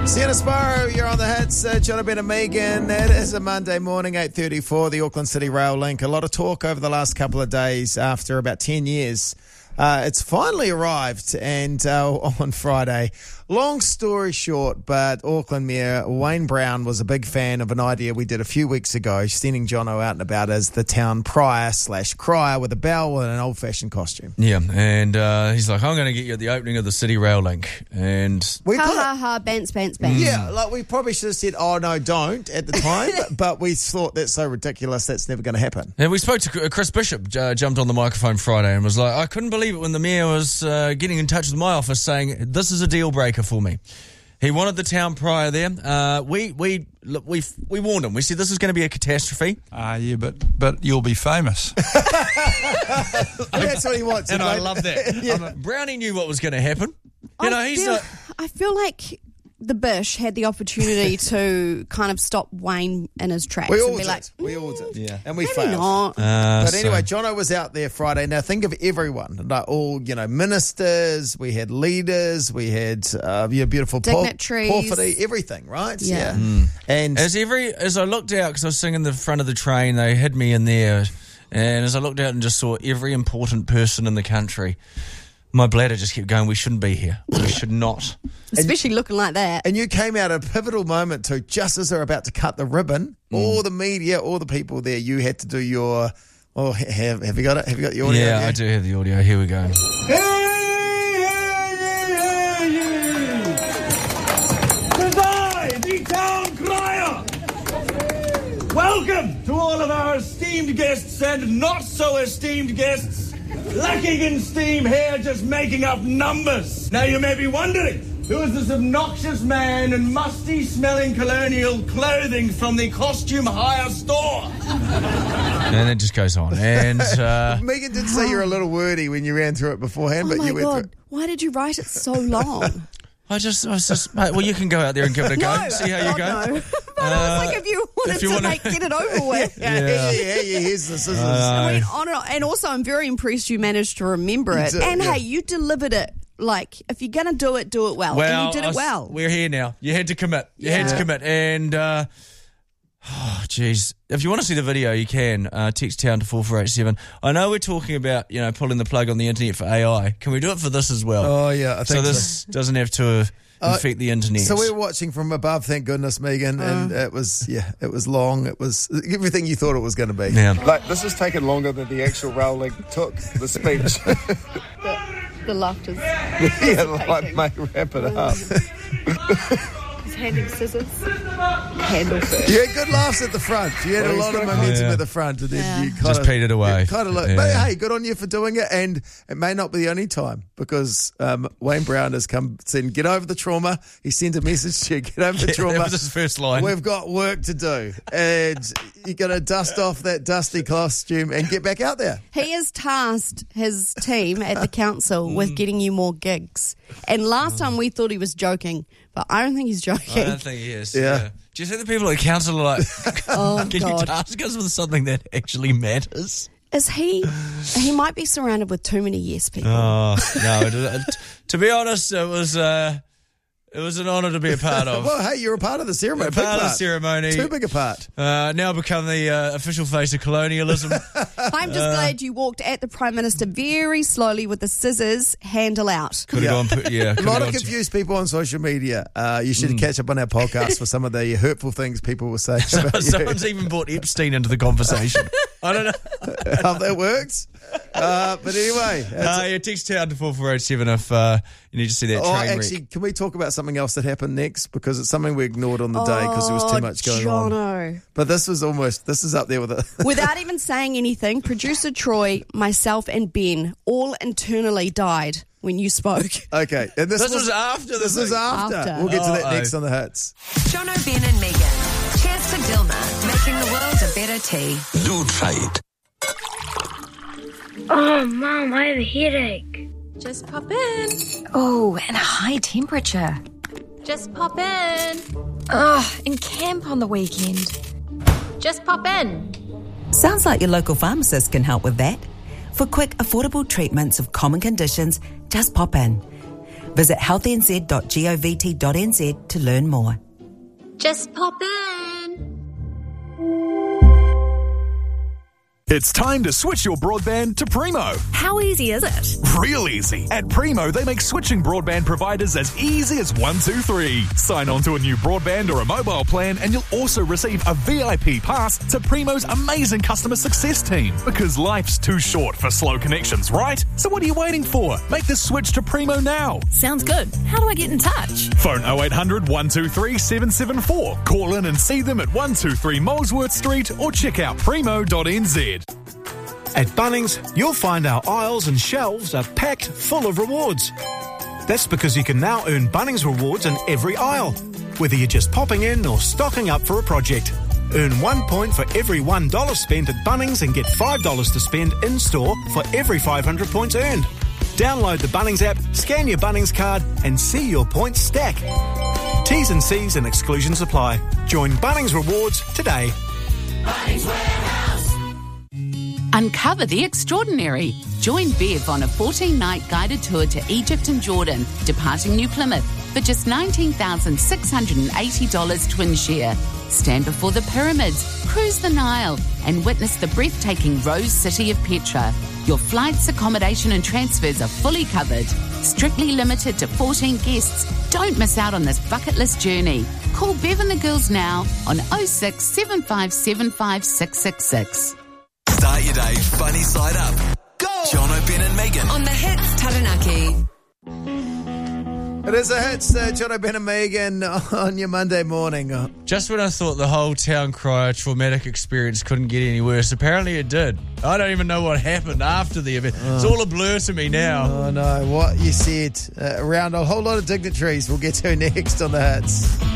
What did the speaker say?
Sienna Sparrow, you're on the hits. John, Ben and Megan. It is a Monday morning, 8:34, the Auckland City Rail Link. A lot of talk over the last couple of days after about 10 years. It's finally arrived, and on Friday. Long story short, but Auckland Mayor Wayne Brown was a big fan of an idea we did a few weeks ago, sending Jono out and about as the town prior/crier with a bell and an old-fashioned costume. Yeah, and he's like, I'm going to get you at the opening of the City Rail Link. And bants. Yeah, like we probably should have said, oh, no, don't at the time, but we thought that's so ridiculous, that's never going to happen. And we spoke to Chris Bishop, jumped on the microphone Friday and was like, I couldn't believe it when the mayor was getting in touch with my office saying, this is a deal breaker for me. He wanted the town prior there. We warned him. We said this is going to be a catastrophe. Yeah, but you'll be famous. That's what he wants. And I love that. Yeah. Brownie knew what was going to happen. I feel like the Bish had the opportunity to kind of stop Wayne in his tracks. We all did. Yeah. And we maybe failed. not. But anyway, Jono was out there Friday. Now think of everyone, like all, ministers, we had leaders, we had beautiful dignitaries, porphyry, everything, right? Yeah. And as I looked out, because I was sitting in the front of the train, they hid me in there, and as I looked out and just saw every important person in the country, my bladder just kept going, we shouldn't be here. We should not. Especially looking like that. And you came out at a pivotal moment too, just as they're about to cut the ribbon. All the media, all the people there, you had to do your... Oh, have you got it? Have you got the audio? Yeah, I do have the audio. Here we go. Tis I, the town crier. Welcome to all of our esteemed guests and not so esteemed guests. Lacking in steam here, just making up numbers. Now you may be wondering, who is this obnoxious man in musty-smelling colonial clothing from the costume hire store? And it just goes on. And Megan did say you're a little wordy when you ran through it beforehand, but you went through it. Why did you write it so long? I was just, mate, well, you can go out there and give it a go. See how you go. No. But I was like, if you wanted to get it over with. Here's the scissors. I went on and on. And also, I'm very impressed you managed to remember it. Hey, you delivered it. Like, if you're going to do it well. And you did it well. We're here now. You had to commit. And, oh, geez. If you want to see the video, you can. Text town to 4487. I know we're talking about, pulling the plug on the internet for AI. Can we do it for this as well? Oh, yeah, I think so. This doesn't have to infect the internet. So we're watching from above, thank goodness, Megan, and it was long. It was everything you thought it was going to be. Yeah. Like, this has taken longer than the actual rail link took, the speech. The laughter's mate, wrap it up. He's handing scissors. Handle first. You had good laughs at the front. You had a lot of momentum at the front, and then you kind just petered away. But hey, good on you for doing it, and it may not be the only time, because Wayne Brown has come saying, get over the trauma. He sent a message to you, get over the trauma. That was his first line. We've got work to do, and you're going to dust off that dusty costume and get back out there. He has tasked his team at the council with getting you more gigs. And last time we thought he was joking, but I don't think he's joking. I don't think he is. Yeah. Do you think the people at the council are like, can you task us with something that actually matters? Is he might be surrounded with too many yes people. Oh, no. To be honest, it was an honour to be a part of. Well, hey, you're a part of the ceremony. Part of the ceremony. Too big a part. Now become the official face of colonialism. I'm just glad you walked at the Prime Minister very slowly with the scissors, handle out. Could have gone, a lot of confused people on social media. You should catch up on our podcast for some of the hurtful things people were saying about you. Someone's even brought Epstein into the conversation. I don't know how that works. But anyway. Text town to 4487 if you need to see that train wreck. Can we talk about something else that happened next? Because it's something we ignored on the day because there was too much going on. But this is up there with it. Without even saying anything, producer Troy, myself and Ben all internally died when you spoke. Okay. And this was after. This was after. We'll get to that next on the hits. Jono, Ben and Megan. Cheers to Dilma, making the world a better tea. Do try it. Oh, Mom, I have a headache. Just pop in. Oh, and a high temperature. Just pop in. And camp on the weekend. Just pop in. Sounds like your local pharmacist can help with that. For quick, affordable treatments of common conditions, just pop in. Visit healthynz.govt.nz to learn more. Just pop in. It's time to switch your broadband to Primo. How easy is it? Real easy. At Primo, they make switching broadband providers as easy as 1, 2, 3. Sign on to a new broadband or a mobile plan and you'll also receive a VIP pass to Primo's amazing customer success team. Because life's too short for slow connections, right? So what are you waiting for? Make the switch to Primo now. Sounds good. How do I get in touch? Phone 0800 123 774. Call in and see them at 123 Molesworth Street or check out primo.nz. At Bunnings, you'll find our aisles and shelves are packed full of rewards. That's because you can now earn Bunnings rewards in every aisle, whether you're just popping in or stocking up for a project. Earn 1 point for every $1 spent at Bunnings and get $5 to spend in-store for every 500 points earned. Download the Bunnings app, scan your Bunnings card and see your points stack. T's and C's and exclusions apply. Join Bunnings Rewards today. Bunnings Warehouse. Uncover the extraordinary. Join Bev on a 14-night guided tour to Egypt and Jordan, departing New Plymouth for just $19,680 twin share. Stand before the pyramids, cruise the Nile, and witness the breathtaking Rose City of Petra. Your flights, accommodation and transfers are fully covered. Strictly limited to 14 guests. Don't miss out on this bucket list journey. Call Bev and the girls now on 06 7575 666. Start your day funny side up. Go! Jono, Ben and Megan. On the Hits Taranaki. It is a hits, Jono, Ben and Megan on your Monday morning. Just when I thought the whole town crier traumatic experience couldn't get any worse, apparently it did. I don't even know what happened after the event. It's all a blur to me now. Oh no, what you said around a whole lot of dignitaries we'll get to next on the hits.